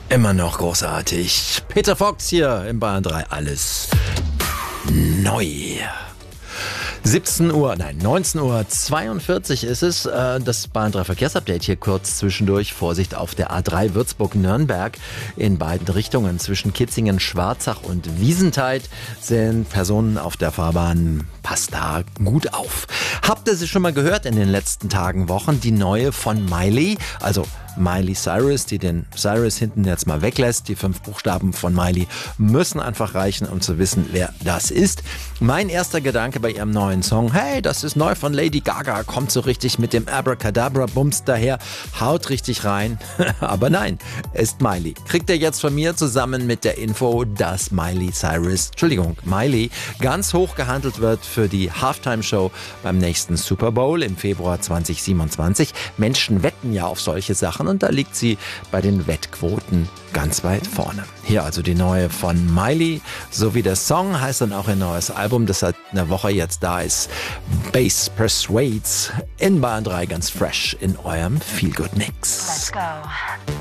Immer noch großartig. Peter Fox hier im Bayern 3. Alles neu. 19 Uhr 42 ist es. Das Bayern 3 Verkehrsupdate hier kurz zwischendurch. Vorsicht auf der A3 Würzburg-Nürnberg. In beiden Richtungen zwischen Kitzingen, Schwarzach und Wiesenthal sind Personen auf der Fahrbahn. Passt da gut auf. Habt ihr sie schon mal gehört in den letzten Tagen, Wochen? Die neue von Miley, also Miley Cyrus, die den Cyrus hinten jetzt mal weglässt. Die 5 Buchstaben von Miley müssen einfach reichen, um zu wissen, wer das ist. Mein erster Gedanke bei ihrem neuen Song: hey, das ist neu von Lady Gaga, kommt so richtig mit dem Abracadabra-Bums daher, haut richtig rein. Aber nein, ist Miley. Kriegt ihr jetzt von mir zusammen mit der Info, dass Miley ganz hoch gehandelt wird für die Halftime-Show beim nächsten Super Bowl im Februar 2027. Menschen wetten ja auf solche Sachen und da liegt sie bei den Wettquoten ganz weit vorne. Hier also die neue von Miley, so wie der Song heißt dann auch ein neues Album, das seit einer Woche jetzt da ist. Bass Persuades in Bayern 3 ganz fresh in eurem Feel-Good-Mix. Let's go.